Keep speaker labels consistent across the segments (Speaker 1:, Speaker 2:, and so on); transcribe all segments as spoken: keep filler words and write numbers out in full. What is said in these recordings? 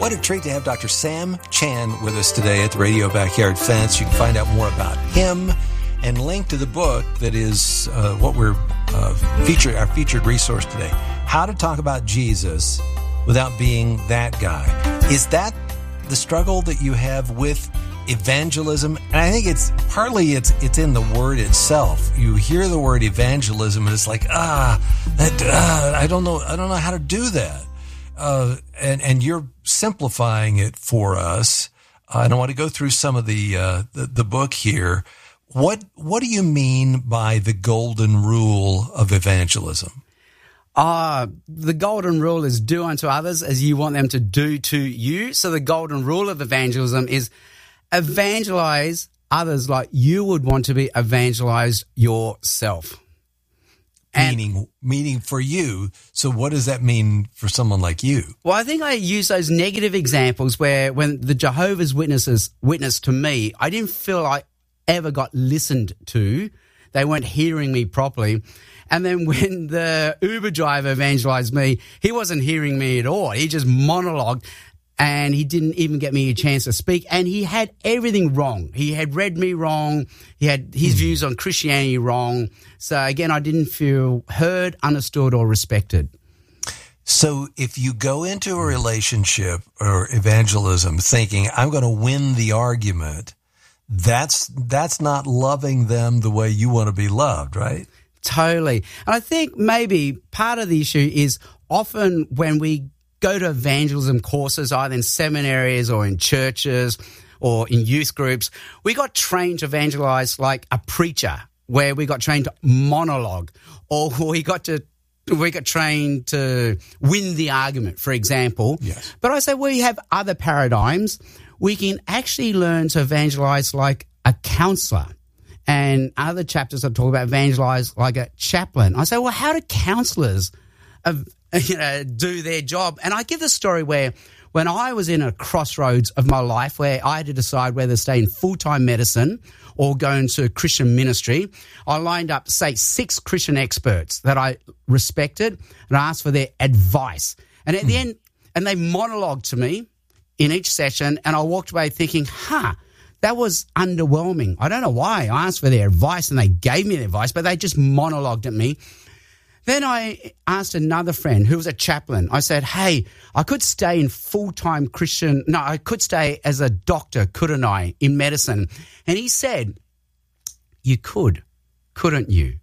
Speaker 1: What a treat to have Doctor Sam Chan with us today at the Radio Backyard Fence. You can find out more about him and link to the book that is uh, what we're uh, featured, our featured resource today. How to Talk About Jesus Without Being That Guy. Is that the struggle that you have with evangelism? And I think it's partly it's it's in the word itself. You hear the word evangelism and it's like, ah, that, uh, I don't know, I don't know how to do that. Uh, and, and you're simplifying it for us. Uh, and I want to go through some of the, uh, the, the book here. What, what do you mean by the golden rule of evangelism?
Speaker 2: Uh, the golden rule is do unto others as you want them to do to you. So the golden rule of evangelism is evangelize others like you would want to be evangelized yourself. And,
Speaker 1: meaning, meaning for you. So what does that mean for someone like you?
Speaker 2: Well, I think I use those negative examples where when the Jehovah's Witnesses witnessed to me, I didn't feel I ever got listened to. They weren't hearing me properly. And then when the Uber driver evangelized me, he wasn't hearing me at all. He just monologued. And he didn't even get me a chance to speak. And he had everything wrong. He had read me wrong. He had his mm. views on Christianity wrong. So, again, I didn't feel heard, understood, or respected.
Speaker 1: So if you go into a relationship or evangelism thinking, I'm going to win the argument, that's that's not loving them the way you want to be loved, right?
Speaker 2: Totally. And I think maybe part of the issue is often when we go to evangelism courses, either in seminaries or in churches or in youth groups, we got trained to evangelize like a preacher, where we got trained to monologue, or we got to we got trained to win the argument, for example.
Speaker 1: Yes.
Speaker 2: But I say we have other paradigms. We can actually learn to evangelize like a counselor. And other chapters I talk about evangelize like a chaplain. I say, well, how do counselors you know, do their job? And I give the story where when I was in a crossroads of my life where I had to decide whether to stay in full-time medicine or go into Christian ministry, I lined up, say, six Christian experts that I respected and asked for their advice. And at mm. the end, and they monologued to me in each session, and I walked away thinking, huh, that was underwhelming. I don't know why. I asked for their advice and they gave me their advice, but they just monologued at me. Then I asked another friend who was a chaplain. I said, hey, I could stay in full-time Christian, no, I could stay as a doctor, couldn't I, in medicine? And he said, you could, couldn't you?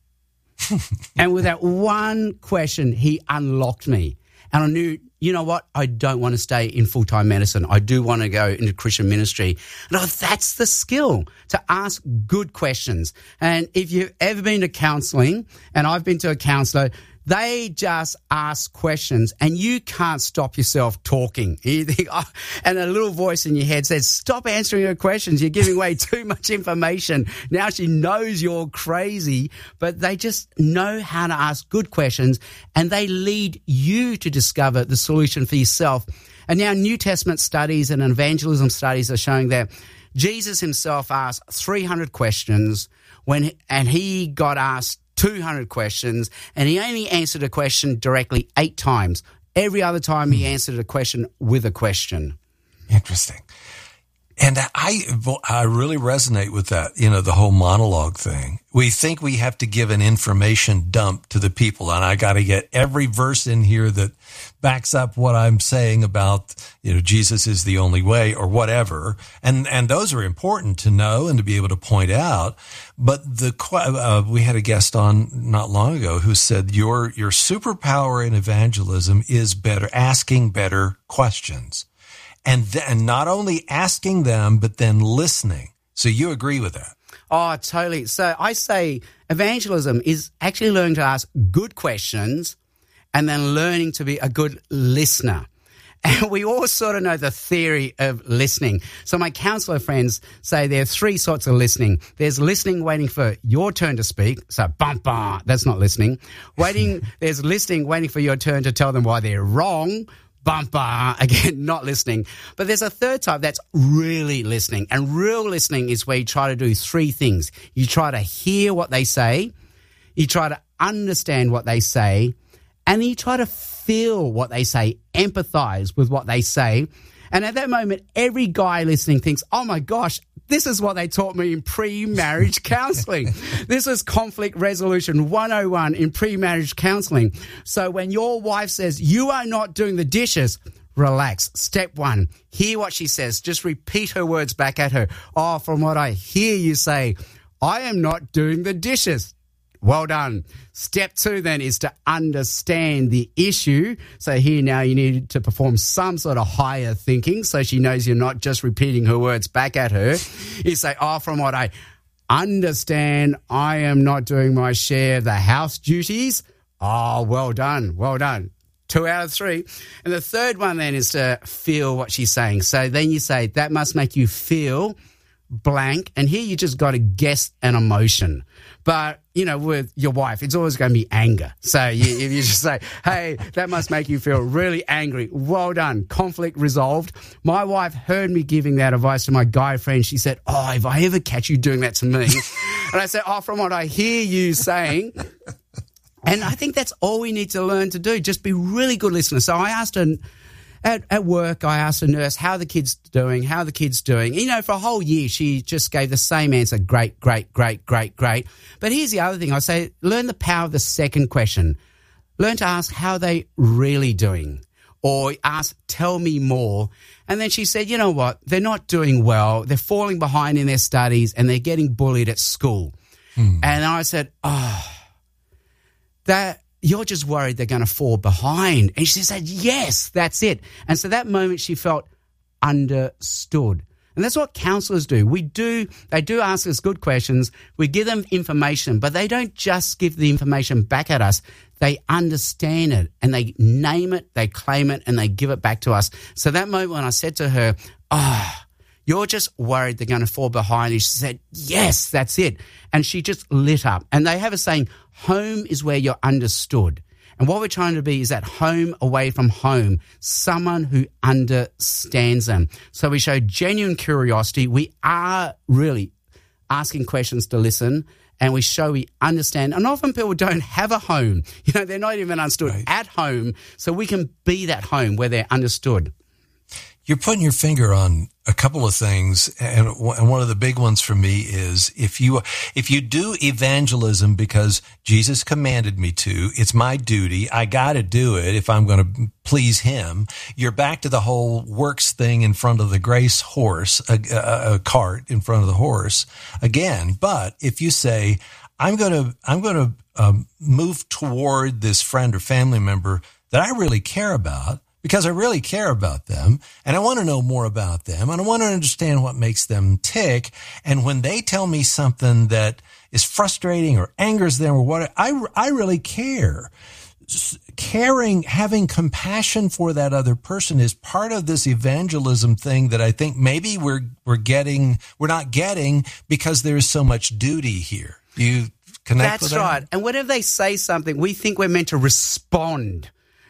Speaker 2: And with that one question, he unlocked me. And I knew, you know what, I don't want to stay in full-time medicine. I do want to go into Christian ministry. And I, that's the skill, to ask good questions. And if you've ever been to counselling, and I've been to a counsellor, they just ask questions and you can't stop yourself talking. You think, oh, and a little voice in your head says, stop answering her questions. You're giving away too much information. Now she knows you're crazy, but they just know how to ask good questions and they lead you to discover the solution for yourself. And now New Testament studies and evangelism studies are showing that Jesus himself asked three hundred questions when, and he got asked two hundred questions, and he only answered a question directly eight times. Every other time he answered a question with a question.
Speaker 1: Interesting. And I, I really resonate with that, you know, the whole monologue thing. We think we have to give an information dump to the people, and I got to get every verse in here that backs up what I'm saying about, you know, Jesus is the only way or whatever. And, and those are important to know and to be able to point out. But the, uh, we had a guest on not long ago who said your, your superpower in evangelism is better, asking better questions. And then not only asking them, but then listening. So you agree with that?
Speaker 2: Oh, totally. So I say evangelism is actually learning to ask good questions and then learning to be a good listener. And we all sort of know the theory of listening. So my counselor friends say there are three sorts of listening. There's listening waiting for your turn to speak. So bum, bum, that's not listening. Waiting, there's listening waiting for your turn to tell them why they're wrong. Bumper, again, not listening. But there's a third type that's really listening. And real listening is where you try to do three things. You try to hear what they say, you try to understand what they say, and then you try to feel what they say, empathize with what they say. And at that moment, every guy listening thinks, oh my gosh, this is what they taught me in pre-marriage counseling. This is conflict resolution one oh one in pre-marriage counseling. So when your wife says, you are not doing the dishes, relax. Step one, hear what she says. Just repeat her words back at her. Oh, from what I hear you say, I am not doing the dishes. Well done. Step two then is to understand the issue. So here now you need to perform some sort of higher thinking so she knows you're not just repeating her words back at her. You say, oh, from what I understand, I am not doing my share of the house duties. Oh, well done. Well done. Two out of three. And the third one then is to feel what she's saying. So then you say, that must make you feel blank. And here you just got to guess an emotion. But, you know, with your wife, it's always going to be anger. So you, if you just say, hey, that must make you feel really angry. Well done. Conflict resolved. My wife heard me giving that advice to my guy friend. She said, oh, if I ever catch you doing that to me. And I said, oh, from what I hear you saying. And I think that's all we need to learn to do. Just be really good listeners. So I asked her, At, at work, I asked the nurse, how are the kids doing? How are the kids doing? You know, for a whole year, she just gave the same answer. Great, great, great, great, great. But here's the other thing. I say, learn the power of the second question. Learn to ask, how are they really doing? Or ask, tell me more. And then she said, you know what? They're not doing well. They're falling behind in their studies and they're getting bullied at school. Hmm. And I said, oh, that... you're just worried they're going to fall behind. And she said, yes, that's it. And so that moment she felt understood. And that's what counselors do. We do, they do ask us good questions. We give them information, but they don't just give the information back at us. They understand it and they name it, they claim it, and they give it back to us. So that moment when I said to her, oh, you're just worried they're going to fall behind. And she said, yes, that's it. And she just lit up. And they have a saying, home is where you're understood. And what we're trying to be is at home away from home, someone who understands them. So we show genuine curiosity. We are really asking questions to listen, and we show we understand. And often people don't have a home. You know, they're not even understood right. at home. So we can be that home where they're understood.
Speaker 1: You're putting your finger on a couple of things, and one of the big ones for me is if you if you do evangelism because Jesus commanded me to, it's my duty, I got to do it if I'm going to please him, you're back to the whole works thing in front of the grace horse, a, a, a cart in front of the horse again. But if you say, I'm going to I'm going to um, move toward this friend or family member that I really care about, because I really care about them and I want to know more about them and I want to understand what makes them tick. And when they tell me something that is frustrating or angers them or what, I, I really care. Caring, having compassion for that other person is part of this evangelism thing that I think maybe we're, we're getting, we're not getting because there is so much duty here. You connect
Speaker 2: That's
Speaker 1: with that?
Speaker 2: right. And whenever they say something, we think we're meant to respond.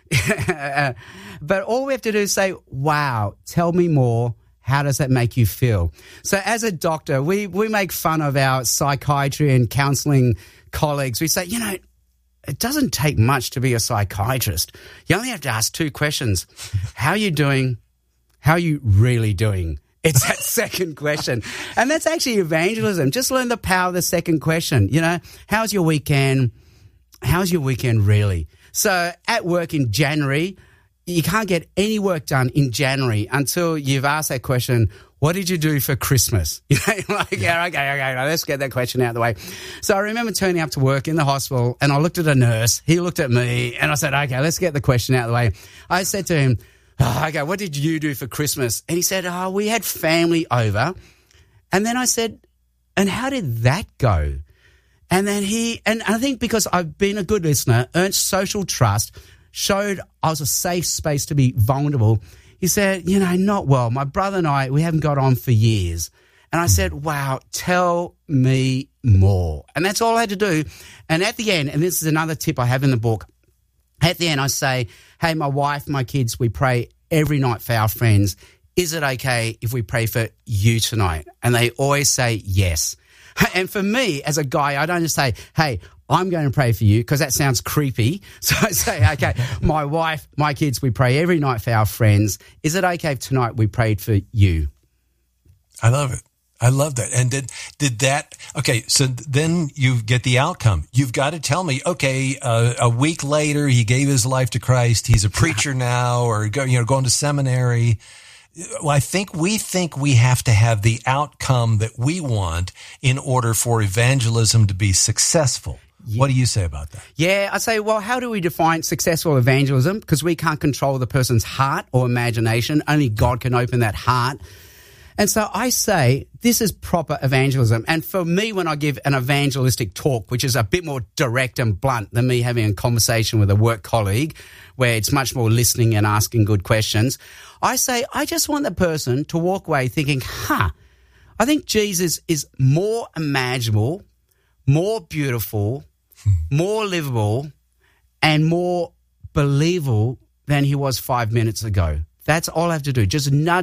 Speaker 2: But all we have to do is say, wow, tell me more. How does that make you feel? So as a doctor, we, we make fun of our psychiatry and counseling colleagues. We say, you know, it doesn't take much to be a psychiatrist. You only have to ask two questions. How are you doing? How are you really doing? It's that second question. And that's actually evangelism. Just learn the power of the second question. You know, how's your weekend? How's your weekend really? So at work in January, you can't get any work done in January until you've asked that question, what did you do for Christmas? You know, like, yeah, okay, okay, let's get that question out of the way. So I remember turning up to work in the hospital and I looked at a nurse. He looked at me and I said, okay, let's get the question out of the way. I said to him, oh, okay, what did you do for Christmas? And he said, oh, we had family over. And then I said, and how did that go? And then he, and I think because I've been a good listener, earned social trust, showed I was a safe space to be vulnerable. He said, you know, not well. My brother and I, we haven't got on for years. And I said, wow, tell me more. And that's all I had to do. And at the end, and this is another tip I have in the book, at the end I say, hey, my wife, my kids, we pray every night for our friends. Is it okay if we pray for you tonight? And they always say yes. And for me, as a guy, I don't just say, hey, I'm going to pray for you, because that sounds creepy. So I say, okay, my wife, my kids, we pray every night for our friends. Is it okay if tonight we prayed for you?
Speaker 1: I love it. I love that. And did did that, okay, so then you get the outcome. You've got to tell me, okay, uh, a week later, he gave his life to Christ. He's a preacher now, or go, you know, going to seminary. Well, I think we think we have to have the outcome that we want in order for evangelism to be successful. Yeah. What do you say about that?
Speaker 2: Yeah, I say, well, how do we define successful evangelism? Because we can't control the person's heart or imagination. Only God can open that heart. And so I say this is proper evangelism. And for me, when I give an evangelistic talk, which is a bit more direct and blunt than me having a conversation with a work colleague, where it's much more listening and asking good questions, I say I just want the person to walk away thinking, huh, I think Jesus is more imaginable, more beautiful, more livable, and more believable than he was five minutes ago. That's all I have to do. Just nudge